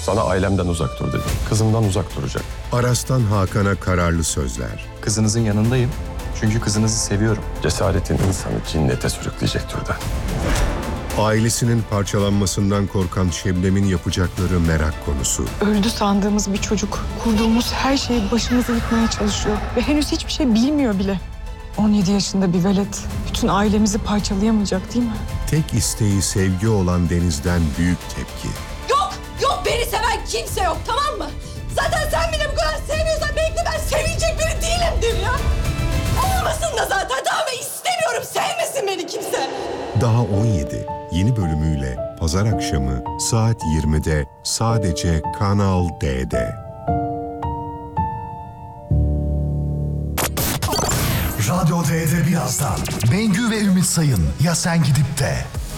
Sana ailemden uzak dur dedim. Kızımdan uzak duracak. Aras'tan Hakan'a kararlı sözler. Kızınızın yanındayım. Çünkü kızınızı seviyorum. Cesaretin insanı cinnete sürükleyecek türden. Ailesinin parçalanmasından korkan Şebnem'in yapacakları merak konusu. Öldü sandığımız bir çocuk kurduğumuz her şeyi başımıza yıkmaya çalışıyor. Ve henüz hiçbir şey bilmiyor bile. 17 yaşında bir velet bütün ailemizi parçalayamayacak değil mi? Tek isteği sevgi olan Deniz'den büyük tepki. Yok beni seven kimse yok, tamam mı? Zaten sen beni bu kadar sevmiyorsan belki de ben sevilecek biri değilimdir ya. Olmasın da zaten, tamam mı? İstemiyorum, sevmesin beni kimse. Daha 17 yeni bölümüyle pazar akşamı saat 20'de sadece Kanal D'de. Radyo D'de birazdan. Bengü ve Ümit Sayın, Ya Sen Gidip De.